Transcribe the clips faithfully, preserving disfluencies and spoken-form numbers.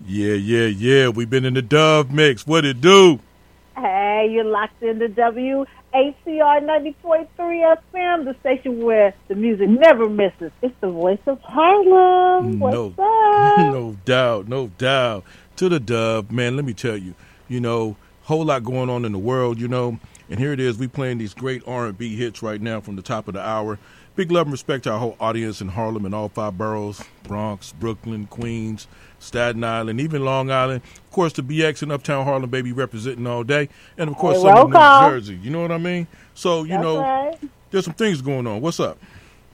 Yeah, yeah, yeah. We've been in the Dove Mix. What it do? Hey, you're locked into W H C R ninety point three F M, the station where the music never misses. It's the voice of Harlem. What's no, up? No doubt, no doubt. To the Dove, man, let me tell you, you know, whole lot going on in the world, you know, and here it is. We playing these great R and B hits right now from the top of the hour. Big love and respect to our whole audience in Harlem and all five boroughs, Bronx, Brooklyn, Queens, Staten Island, even Long Island. Of course, the B X and Uptown Harlem, baby, representing all day. And, of course, hey, some of New call. Jersey. You know what I mean? So, you That's know, right. There's some things going on. What's up?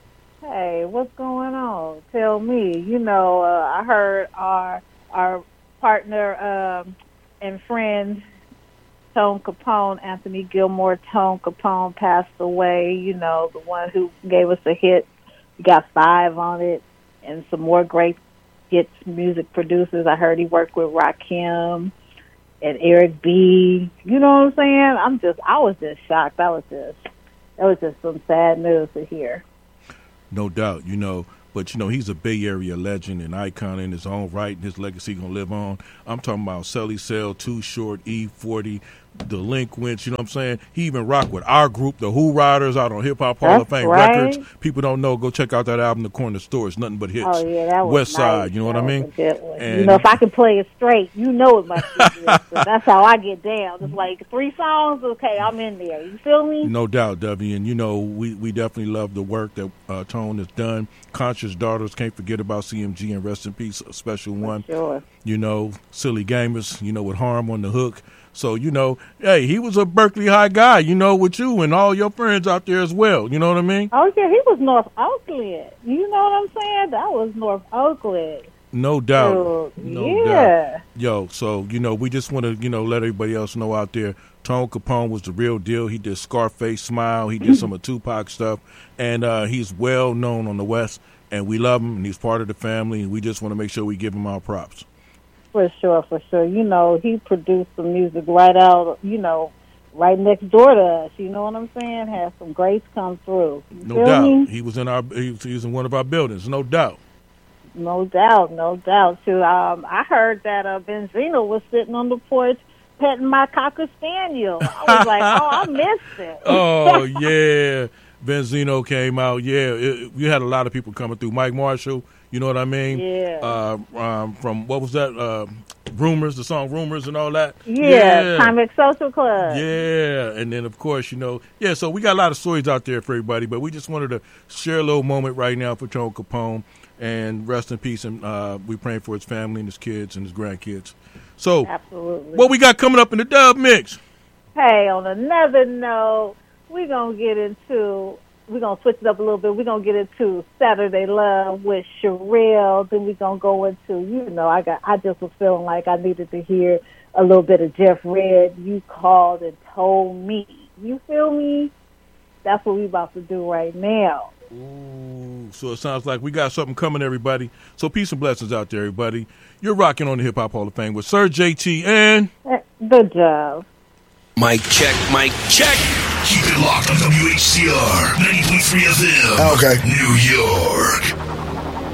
Hey, what's going on? Tell me. You know, uh, I heard our our partner um, and friend, Tone Capone, Anthony Gilmore Tone Capone, passed away. You know, the one who gave us a hit. We got five on it and some more great hits music producers. I heard he worked with Rakim and Eric B. You know what I'm saying? I'm just, I was just shocked. That was just, that was just some sad news to hear. No doubt, you know. But, you know, he's a Bay Area legend and icon in his own right, and his legacy going to live on. I'm talking about Celly Cell, Too Short, E forty, Delinquents, you know what I'm saying? He even rocked with our group, the Who Riders, out on Hip Hop Hall That's of Fame right. Records. People don't know, go check out that album, The Corner Store. It's nothing but hits. Oh, yeah, that was West nice. Side, you know that what I mean? Was a good one. And you know, if I can play it straight, you know it must be good. So that's how I get down. It's like three songs, okay, I'm in there. You feel me? No doubt, Debbie. And, you know, we, we definitely love the work that uh, Tone has done. Conscious Daughters, can't forget about C M G and Rest in Peace, a special one. Sure. You know, Silly Gamers, you know, with Harm on the hook. So, you know, hey, he was a Berkeley High guy, you know, with you and all your friends out there as well. You know what I mean? Oh, yeah, he was North Oakland. You know what I'm saying? That was North Oakland. No doubt. So, no yeah. doubt. Yo, so, you know, we just want to, you know, let everybody else know out there, Tone Capone was the real deal. He did Scarface Smile. He did some of Tupac stuff. And uh, he's well known on the West. And we love him, and he's part of the family. And we just want to make sure we give him our props. For sure, for sure. You know, he produced some music right out, you know, right next door to us. You know what I'm saying? Had some greats come through. You No feel doubt. me? He was in our. He was, he was in one of our buildings. No doubt. No doubt, no doubt. Too. Um, I heard that uh, Benzino was sitting on the porch petting my Cocker Spaniel. I was like, oh, I missed it. Oh yeah, Benzino came out. Yeah, it, we had a lot of people coming through. Mike Marshall. You know what I mean? Yeah. Uh, um, from what was that? Uh, Rumors, the song Rumors and all that. Yeah, yeah. Comic Social Club. Yeah, and then of course, you know, yeah. So we got a lot of stories out there for everybody, but we just wanted to share a little moment right now for Tone Capone, and rest in peace. And uh, we praying for his family and his kids and his grandkids. So, absolutely. What we got coming up in the Dub Mix? Hey, on another note, we're gonna get into. We're going to switch it up a little bit. We're going to get into Saturday Love with Sherelle. Then we're going to go into, you know, I got. I just was feeling like I needed to hear a little bit of Jeff Redd. You called and told me. You feel me? That's what we're about to do right now. Ooh, so it sounds like we got something coming, everybody. So peace and blessings out there, everybody. You're rocking on the Hip Hop Hall of Fame with Sir J T and... Good job. Mic check, mic check. Keep it locked on W H C R ninety point three F M. Okay. New York.